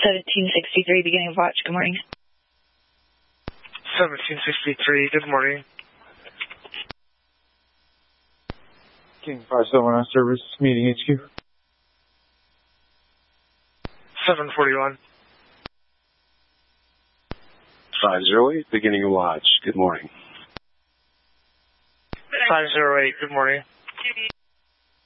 1763, beginning of watch. Good morning. 1763, good morning. King 571 service, meeting HQ. 741. 508, beginning of watch. Good morning. 508, good morning.